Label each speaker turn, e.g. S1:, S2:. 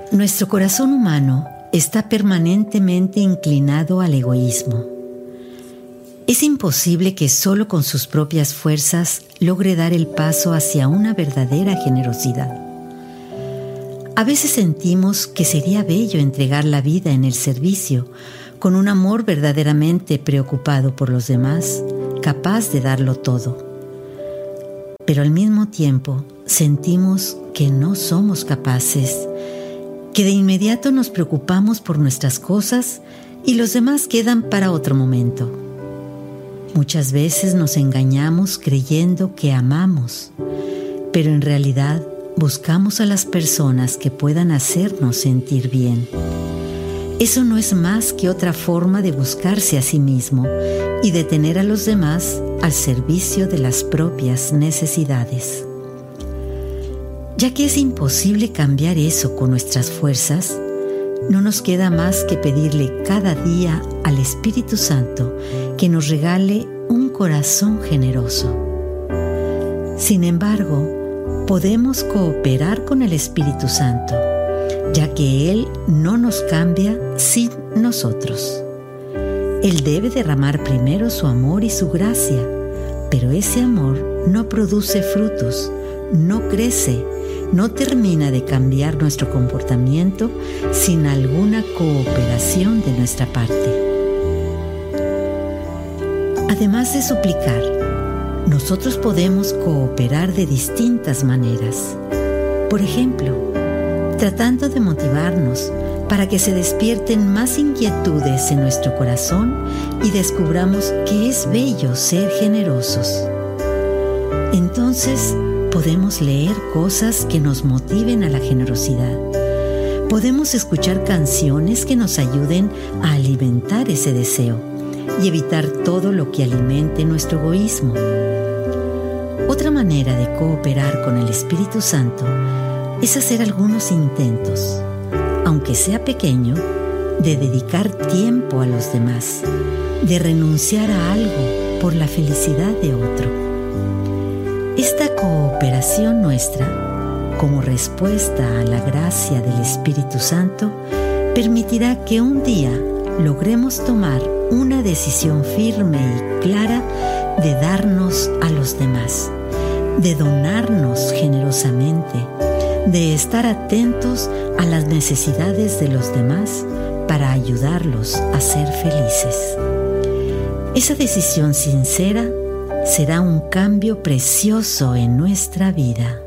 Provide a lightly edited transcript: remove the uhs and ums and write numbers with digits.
S1: Nuestro corazón humano está permanentemente inclinado al egoísmo. Es imposible que solo con sus propias fuerzas logre dar el paso hacia una verdadera generosidad. A veces sentimos que sería bello entregar la vida en el servicio, con un amor verdaderamente preocupado por los demás, capaz de darlo todo. Pero al mismo tiempo sentimos que no somos capaces, que de inmediato nos preocupamos por nuestras cosas y los demás quedan para otro momento. Muchas veces nos engañamos creyendo que amamos, pero en realidad buscamos a las personas que puedan hacernos sentir bien. Eso no es más que otra forma de buscarse a sí mismo y de tener a los demás al servicio de las propias necesidades. Ya que es imposible cambiar eso con nuestras fuerzas, no nos queda más que pedirle cada día al Espíritu Santo que nos regale un corazón generoso. Sin embargo, podemos cooperar con el Espíritu Santo, ya que Él no nos cambia sin nosotros. Él debe derramar primero su amor y su gracia, pero ese amor no produce frutos, no crece, no termina de cambiar nuestro comportamiento sin alguna cooperación de nuestra parte. Además de suplicar, nosotros podemos cooperar de distintas maneras. Por ejemplo, tratando de motivarnos para que se despierten más inquietudes en nuestro corazón y descubramos que es bello ser generosos. Entonces, podemos leer cosas que nos motiven a la generosidad. Podemos escuchar canciones que nos ayuden a alimentar ese deseo y evitar todo lo que alimente nuestro egoísmo. Otra manera de cooperar con el Espíritu Santo es hacer algunos intentos, aunque sea pequeño, de dedicar tiempo a los demás, de renunciar a algo por la felicidad de otro. Esta cooperación nuestra, como respuesta a la gracia del Espíritu Santo, permitirá que un día logremos tomar una decisión firme y clara de darnos a los demás, de donarnos generosamente, de estar atentos a las necesidades de los demás para ayudarlos a ser felices. Esa decisión sincera será un cambio precioso en nuestra vida.